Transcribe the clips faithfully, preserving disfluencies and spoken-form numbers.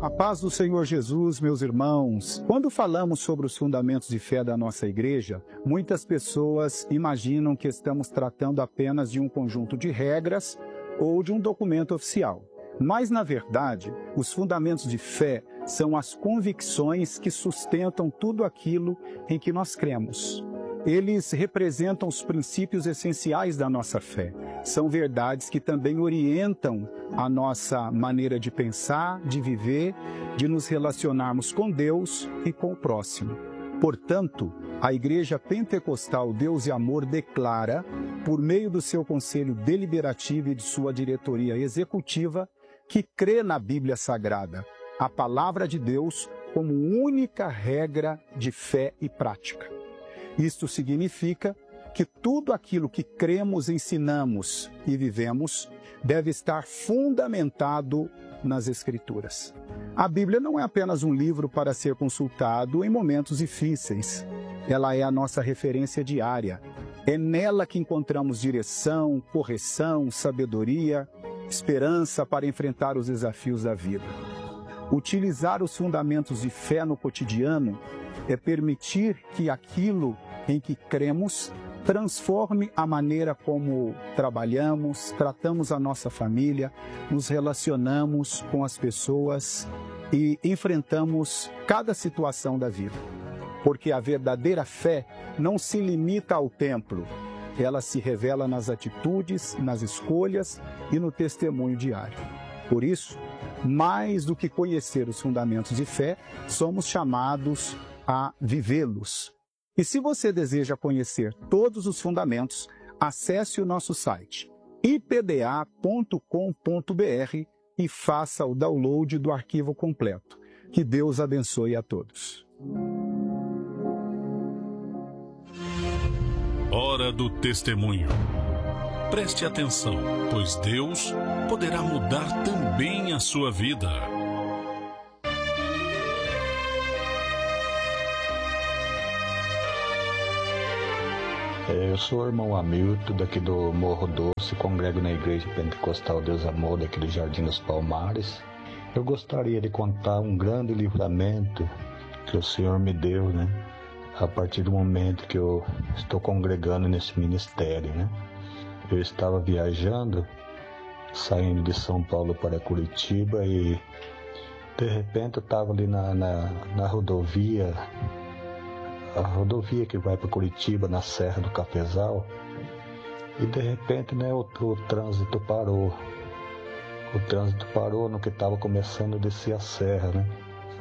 A paz do Senhor Jesus, meus irmãos. Quando falamos sobre os fundamentos de fé da nossa igreja, muitas pessoas imaginam que estamos tratando apenas de um conjunto de regras ou de um documento oficial. Mas, na verdade, os fundamentos de fé são as convicções que sustentam tudo aquilo em que nós cremos. Eles representam os princípios essenciais da nossa fé. São verdades que também orientam a nossa maneira de pensar, de viver, de nos relacionarmos com Deus e com o próximo. Portanto, a Igreja Pentecostal Deus e Amor declara, por meio do seu conselho deliberativo e de sua diretoria executiva, que crê na Bíblia Sagrada, a palavra de Deus, como única regra de fé e prática. Isto significa que tudo aquilo que cremos, ensinamos e vivemos deve estar fundamentado nas Escrituras. A Bíblia não é apenas um livro para ser consultado em momentos difíceis. Ela é a nossa referência diária. É nela que encontramos direção, correção, sabedoria, esperança para enfrentar os desafios da vida. Utilizar os fundamentos de fé no cotidiano é permitir que aquilo em que cremos transforme a maneira como trabalhamos, tratamos a nossa família, nos relacionamos com as pessoas e enfrentamos cada situação da vida. Porque a verdadeira fé não se limita ao templo, ela se revela nas atitudes, nas escolhas e no testemunho diário. Por isso, mais do que conhecer os fundamentos de fé, somos chamados a vivê-los. E se você deseja conhecer todos os fundamentos, acesse o nosso site i p d a ponto com ponto b r e faça o download do arquivo completo. Que Deus abençoe a todos. Hora do testemunho. Preste atenção, pois Deus poderá mudar também a sua vida. Eu sou o irmão Hamilton, daqui do Morro Doce, congrego na Igreja Pentecostal Deus Amor, daqui do Jardim dos Palmares. Eu gostaria de contar um grande livramento que o Senhor me deu, né? A partir do momento que eu estou congregando nesse ministério, né? Eu estava viajando, saindo de São Paulo para Curitiba e, de repente, eu estava ali na, na, na rodovia, a rodovia que vai para Curitiba, na Serra do Cafezal, e de repente, né, o, o trânsito parou. O trânsito parou no que estava começando a descer a serra, né?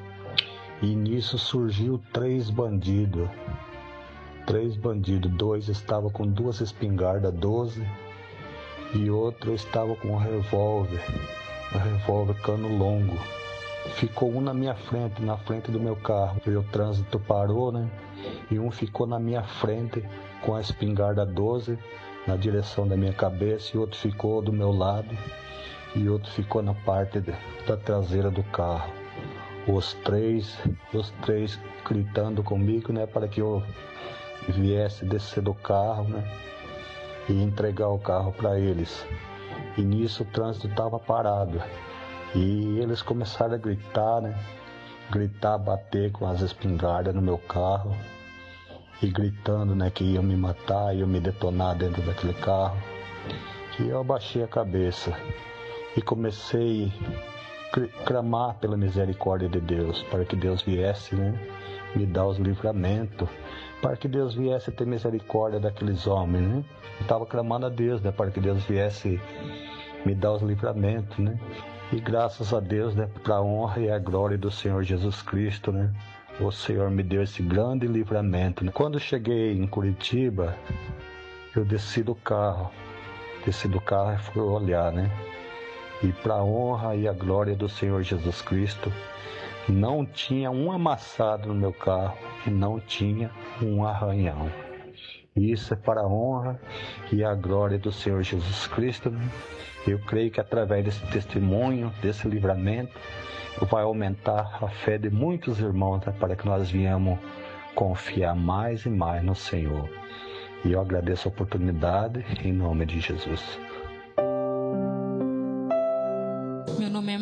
E nisso surgiu três bandidos. Três bandidos. Dois estavam com duas espingardas doze e outro estava com um revólver, um revólver cano longo. Ficou um na minha frente, na frente do meu carro. E o trânsito parou, né? E um ficou na minha frente com a espingarda doze na direção da minha cabeça, e outro ficou do meu lado e outro ficou na parte da traseira do carro. Os três, os três gritando comigo, né, para que eu viesse descer do carro, né, e entregar o carro para eles. E nisso o trânsito estava parado. E eles começaram a gritar, né, gritar, bater com as espingardas no meu carro. E gritando, né, que iam me matar, iam me detonar dentro daquele carro. E eu abaixei a cabeça e comecei a clamar pela misericórdia de Deus, para que Deus viesse, né, me dar os livramentos, para que Deus viesse ter misericórdia daqueles homens, né. Eu estava clamando a Deus, né, para que Deus viesse me dar os livramentos, né. E graças a Deus, né, para a honra e a glória do Senhor Jesus Cristo, né, o Senhor me deu esse grande livramento, né. Quando cheguei em Curitiba, eu desci do carro, desci do carro e fui olhar, né. E para a honra e a glória do Senhor Jesus Cristo, não tinha um amassado no meu carro e não tinha um arranhão. Isso é para a honra e a glória do Senhor Jesus Cristo, né? Eu creio que através desse testemunho, desse livramento, vai aumentar a fé de muitos irmãos, né, para que nós venhamos confiar mais e mais no Senhor. E eu agradeço a oportunidade em nome de Jesus. Meu nome é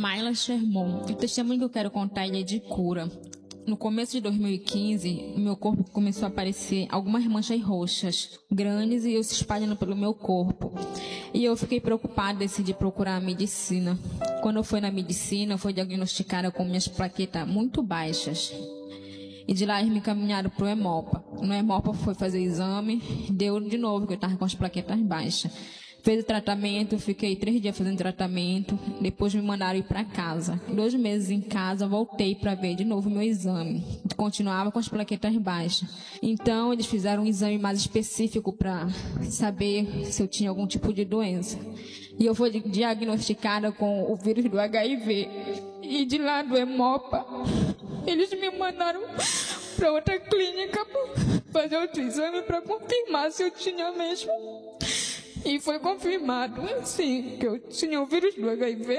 Mayla Sherman. O testemunho que eu quero contar ele é de cura. No começo de dois mil e quinze, meu corpo começou a aparecer algumas manchas roxas, grandes, e eu se espalhando pelo meu corpo. E eu fiquei preocupada, decidi procurar a medicina. Quando eu fui na medicina, eu fui diagnosticada com minhas plaquetas muito baixas. E de lá eles me encaminharam para o Hemopa. No Hemopa foi fazer exame, deu de novo que eu estava com as plaquetas baixas. Fez o tratamento, fiquei três dias fazendo tratamento, depois me mandaram ir para casa. Dois meses em casa, voltei para ver de novo o meu exame. Continuava com as plaquetas baixas. Então, eles fizeram um exame mais específico para saber se eu tinha algum tipo de doença. E eu fui diagnosticada com o vírus do H I V. E de lá do Hemopa, eles me mandaram para outra clínica para fazer outro exame para confirmar se eu tinha mesmo. E foi confirmado, sim, que eu tinha o vírus do H I V.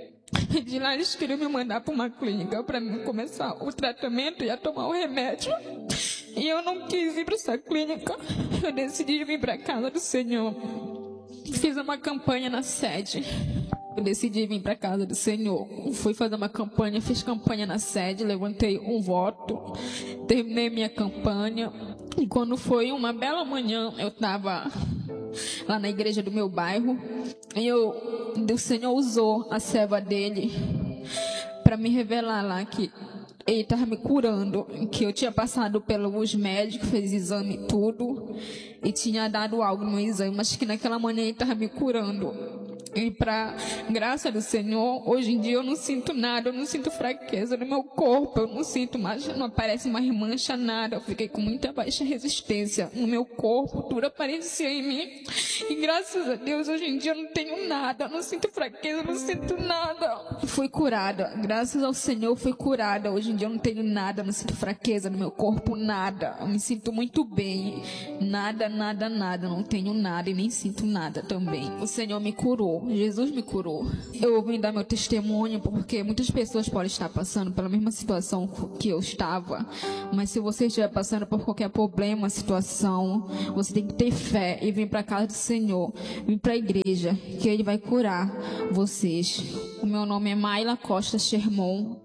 E de lá eles queriam me mandar para uma clínica para começar o tratamento e a tomar o remédio. E eu não quis ir para essa clínica. Eu decidi vir para a casa do Senhor. Fiz uma campanha na sede. Eu decidi vir para a casa do Senhor. Fui fazer uma campanha, fiz campanha na sede, levantei um voto, terminei minha campanha. E quando foi uma bela manhã, eu estava lá na igreja do meu bairro, e eu, o Senhor usou a serva dele para me revelar lá que ele estava me curando, que eu tinha passado pelos médicos, fez exame e tudo, e tinha dado algo no exame, mas que naquela manhã ele estava me curando. E para graça do Senhor, hoje em dia eu não sinto nada, eu não sinto fraqueza no meu corpo, eu não sinto mais, não aparece mais mancha, nada. Eu fiquei com muita baixa resistência no meu corpo, tudo aparecia em mim. E graças a Deus, hoje em dia eu não tenho nada, eu não sinto fraqueza, eu não sinto nada. Fui curada, graças ao Senhor fui curada. Hoje em dia eu não tenho nada, eu não sinto fraqueza no meu corpo, nada. Eu me sinto muito bem, nada, nada, nada, não tenho nada e nem sinto nada também. O Senhor me curou. Jesus me curou. Eu vim dar meu testemunho porque muitas pessoas podem estar passando pela mesma situação que eu estava, mas se você estiver passando por qualquer problema, situação, você tem que ter fé e vir para a casa do Senhor, vir para a igreja, que Ele vai curar vocês. O meu nome é Mayla Costa Sherman.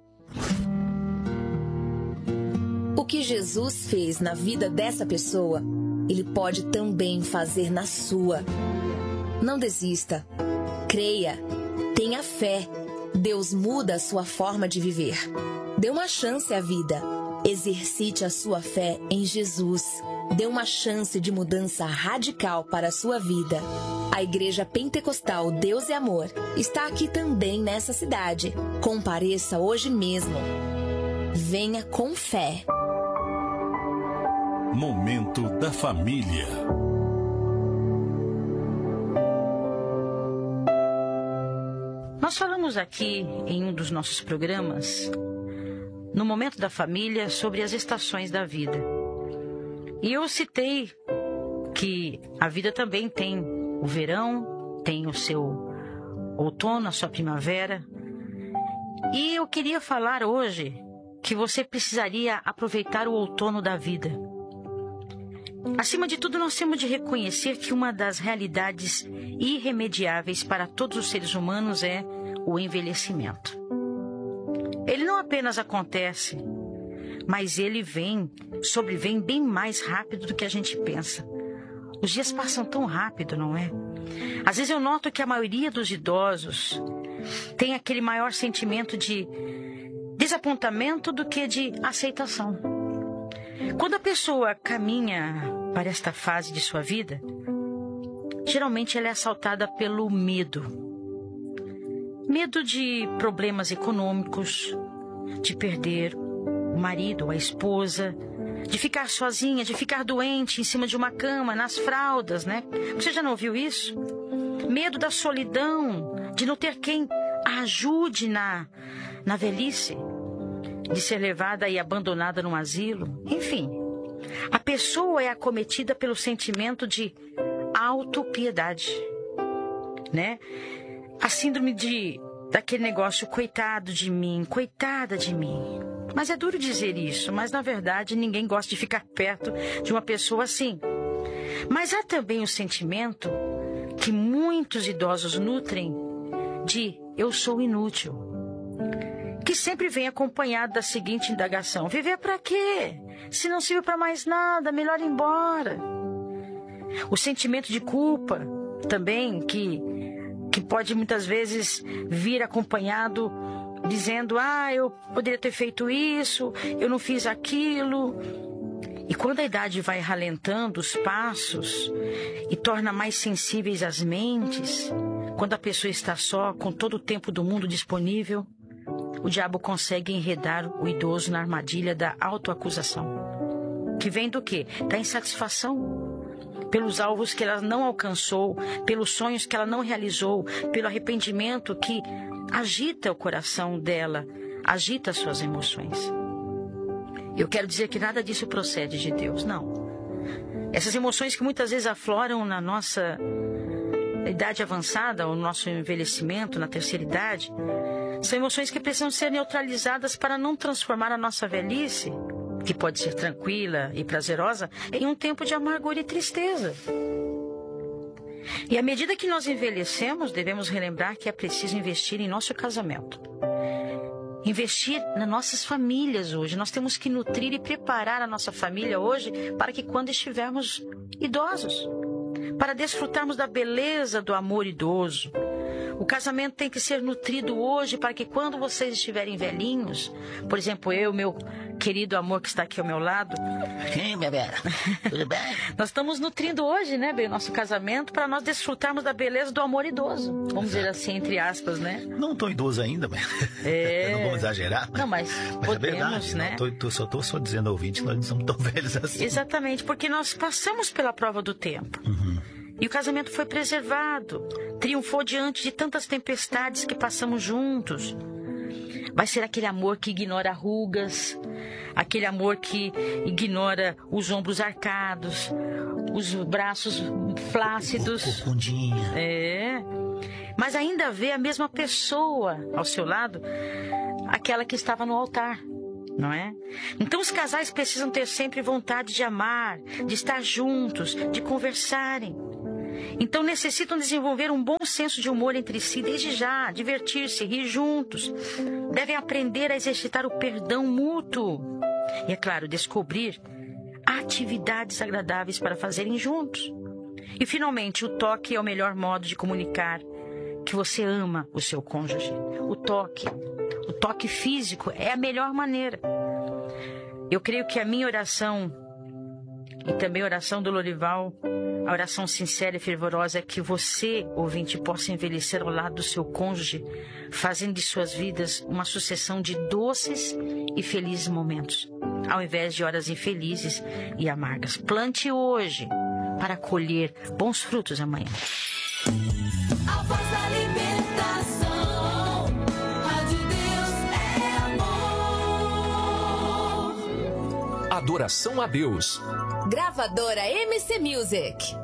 O que Jesus fez na vida dessa pessoa, Ele pode também fazer na sua. Não desista. Creia, tenha fé. Deus muda a sua forma de viver. Dê uma chance à vida. Exercite a sua fé em Jesus. Dê uma chance de mudança radical para a sua vida. A Igreja Pentecostal Deus e Amor está aqui também nessa cidade. Compareça hoje mesmo. Venha com fé. Momento da Família. Nós falamos aqui em um dos nossos programas, no Momento da Família, sobre as estações da vida. E eu citei que a vida também tem o verão, tem o seu outono, a sua primavera. E eu queria falar hoje que você precisaria aproveitar o outono da vida. Acima de tudo, nós temos de reconhecer que uma das realidades irremediáveis para todos os seres humanos é o envelhecimento. Ele não apenas acontece, mas ele vem, sobrevém bem mais rápido do que a gente pensa. Os dias passam tão rápido, não é? Às vezes eu noto que a maioria dos idosos tem aquele maior sentimento de desapontamento do que de aceitação. Quando a pessoa caminha para esta fase de sua vida, geralmente ela é assaltada pelo medo. Medo de problemas econômicos, de perder o marido, a esposa, de ficar sozinha, de ficar doente em cima de uma cama, nas fraldas, né? Você já não ouviu isso? Medo da solidão, de não ter quem a ajude na, na velhice, de ser levada e abandonada num asilo. Enfim, a pessoa é acometida pelo sentimento de autopiedade, né? A síndrome de, daquele negócio, coitado de mim, coitada de mim. Mas é duro dizer isso, mas na verdade ninguém gosta de ficar perto de uma pessoa assim. Mas há também o sentimento que muitos idosos nutrem de eu sou inútil. que sempre vem acompanhado da seguinte indagação: viver para quê? Se não serve para mais nada, melhor ir embora. O sentimento de culpa também, que, que pode muitas vezes vir acompanhado dizendo: ah, eu poderia ter feito isso, eu não fiz aquilo. E quando a idade vai ralentando os passos e torna mais sensíveis as mentes, quando a pessoa está só, com todo o tempo do mundo disponível, o diabo consegue enredar o idoso na armadilha da autoacusação, que vem do quê? Da insatisfação pelos alvos que ela não alcançou, pelos sonhos que ela não realizou, pelo arrependimento que agita o coração dela, agita as suas emoções. Eu quero dizer que nada disso procede de Deus, não. Essas emoções que muitas vezes afloram na nossa idade avançada, ou no nosso envelhecimento, na terceira idade, são emoções que precisam ser neutralizadas para não transformar a nossa velhice, que pode ser tranquila e prazerosa, em um tempo de amargura e tristeza. E à medida que nós envelhecemos, devemos relembrar que é preciso investir em nosso casamento. Investir nas nossas famílias hoje. Nós temos que nutrir e preparar a nossa família hoje para que quando estivermos idosos, para desfrutarmos da beleza do amor idoso. O casamento tem que ser nutrido hoje para que quando vocês estiverem velhinhos, por exemplo, eu, meu querido amor que está aqui ao meu lado. Sim, bebê. Tudo bem? Nós estamos nutrindo hoje, né, bem, o nosso casamento para nós desfrutarmos da beleza do amor idoso. Vamos dizer assim, entre aspas, né? Não estou idoso ainda, mas é... não vamos exagerar. Não, mas, mas podemos, é verdade, né? Não, tô, tô, só estou só dizendo ao ouvinte que nós não somos tão velhos assim. Exatamente, porque nós passamos pela prova do tempo. Uhum. E o casamento foi preservado, triunfou diante de tantas tempestades que passamos juntos. Vai ser aquele amor que ignora rugas, aquele amor que ignora os ombros arcados, os braços flácidos. Corcundinha. É. Mas ainda vê a mesma pessoa ao seu lado, aquela que estava no altar, não é? Então os casais precisam ter sempre vontade de amar, de estar juntos, de conversarem. Então necessitam desenvolver um bom senso de humor entre si desde já, divertir-se, rir juntos. Devem aprender a exercitar o perdão mútuo. E, é claro, descobrir atividades agradáveis para fazerem juntos. E, finalmente, o toque é o melhor modo de comunicar que você ama o seu cônjuge. O toque, o toque físico é a melhor maneira. Eu creio que a minha oração e também a oração do Lorival, a oração sincera e fervorosa é que você, ouvinte, possa envelhecer ao lado do seu cônjuge, fazendo de suas vidas uma sucessão de doces e felizes momentos, ao invés de horas infelizes e amargas. Plante hoje para colher bons frutos amanhã. A voz da libertação, a de Deus é amor. Adoração a Deus. Gravadora M C Music.